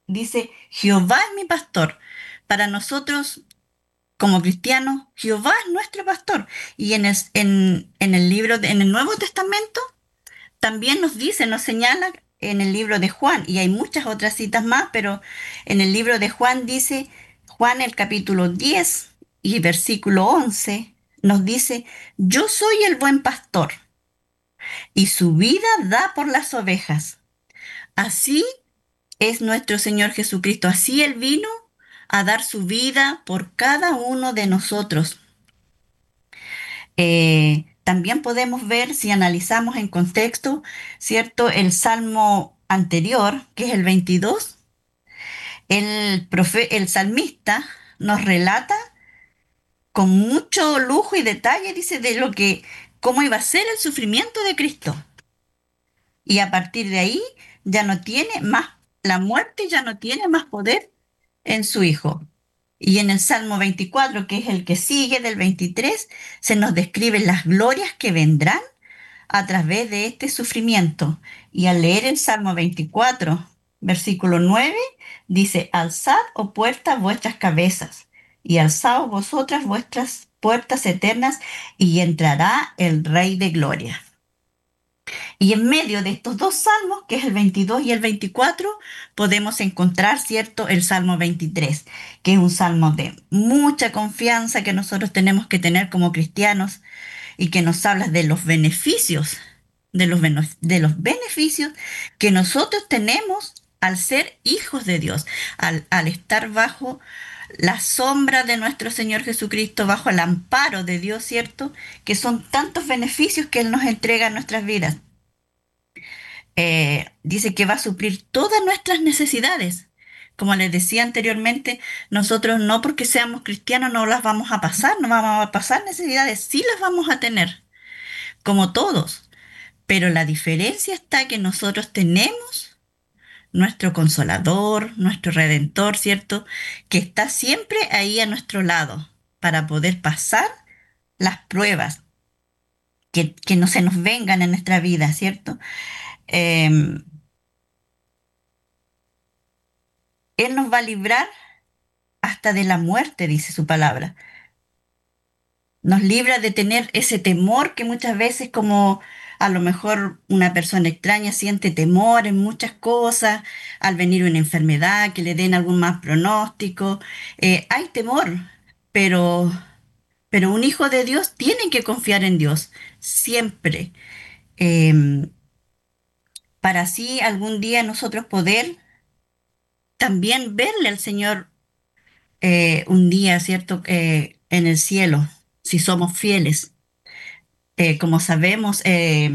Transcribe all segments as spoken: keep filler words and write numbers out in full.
dice, Jehová es mi pastor. Para nosotros, como cristianos, Jehová es nuestro pastor. Y en el, en, en el libro, de- en el Nuevo Testamento, también nos dice, nos señala en el libro de Juan, y hay muchas otras citas más, pero en el libro de Juan dice, Juan el capítulo diez y versículo once, nos dice, yo soy el buen pastor, y su vida da por las ovejas. Así es nuestro Señor Jesucristo, así Él vino a dar su vida por cada uno de nosotros. Eh, también podemos ver, si analizamos en contexto, ¿cierto? El salmo anterior, que es el veintidós, el, profe- el salmista nos relata con mucho lujo y detalle, dice, de lo que, cómo iba a ser el sufrimiento de Cristo. Y a partir de ahí ya no tiene más, la muerte ya no tiene más poder en su Hijo. Y en el Salmo veinticuatro, que es el que sigue del veintitrés, se nos describen las glorias que vendrán a través de este sufrimiento. Y al leer el Salmo veinticuatro, versículo nueve, dice, alzad, oh puertas, vuestras cabezas, y alzaos vosotras vuestras puertas eternas, y entrará el Rey de Gloria. Y en medio de estos dos salmos, que es el veintidós y el veinticuatro, podemos encontrar, ¿cierto?, el Salmo veintitrés, que es un salmo de mucha confianza que nosotros tenemos que tener como cristianos y que nos habla de los beneficios, de los, beno- de los beneficios que nosotros tenemos al ser hijos de Dios, al, al estar bajo la sombra de nuestro Señor Jesucristo, bajo el amparo de Dios, ¿cierto? Que son tantos beneficios que Él nos entrega en nuestras vidas. Eh, dice que va a suplir todas nuestras necesidades. Como les decía anteriormente, nosotros no porque seamos cristianos no las vamos a pasar, no vamos a pasar necesidades, sí las vamos a tener, como todos. Pero la diferencia está que nosotros tenemos nuestro consolador, nuestro redentor, ¿cierto? Que está siempre ahí a nuestro lado para poder pasar las pruebas que, que no se nos vengan en nuestra vida, ¿cierto? Em, Él nos va a librar hasta de la muerte, dice su palabra. Nos libra de tener ese temor que muchas veces, como a lo mejor una persona extraña siente temor en muchas cosas, al venir una enfermedad, que le den algún más pronóstico. Eh, hay temor, pero, pero un hijo de Dios tiene que confiar en Dios siempre, em, para así algún día nosotros poder también verle al Señor eh, un día, ¿cierto? Eh, en el cielo, si somos fieles. Eh, como sabemos, eh,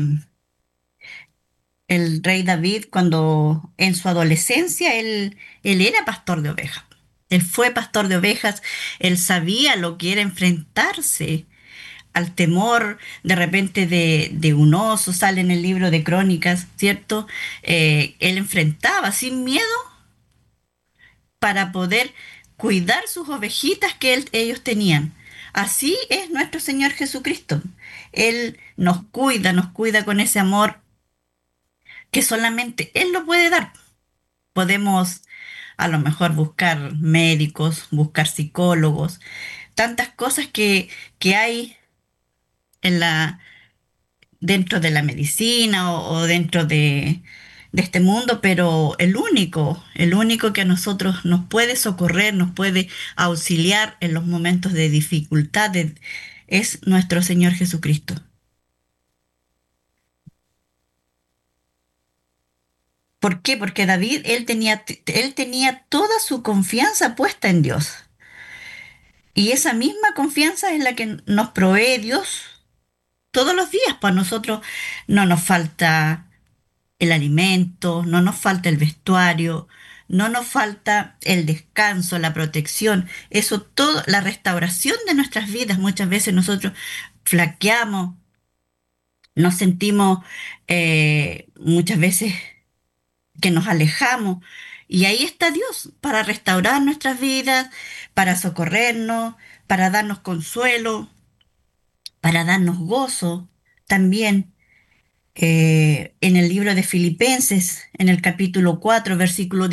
el rey David, cuando en su adolescencia, él, él era pastor de ovejas. Él fue pastor de ovejas, él sabía lo que era enfrentarse al temor de repente de, de un oso, sale en el libro de Crónicas, ¿cierto? Eh, él enfrentaba sin miedo para poder cuidar sus ovejitas que él- ellos tenían. Así es nuestro Señor Jesucristo. Él nos cuida, nos cuida con ese amor que solamente Él lo puede dar. Podemos a lo mejor buscar médicos, buscar psicólogos, tantas cosas que, que hay en la, dentro de la medicina o, o dentro de, de este mundo, pero el único, el único que a nosotros nos puede socorrer, nos puede auxiliar en los momentos de dificultad de- es nuestro Señor Jesucristo. ¿Por qué? Porque David, él tenía, él tenía toda su confianza puesta en Dios. Y esa misma confianza es la que nos provee Dios todos los días. Para nosotros no nos falta el alimento, no nos falta el vestuario, no nos falta el descanso, la protección, eso todo, la restauración de nuestras vidas. Muchas veces nosotros flaqueamos, nos sentimos eh, muchas veces que nos alejamos. Y ahí está Dios para restaurar nuestras vidas, para socorrernos, para darnos consuelo, para darnos gozo. También eh, en el libro de Filipenses, en el capítulo cuatro versículo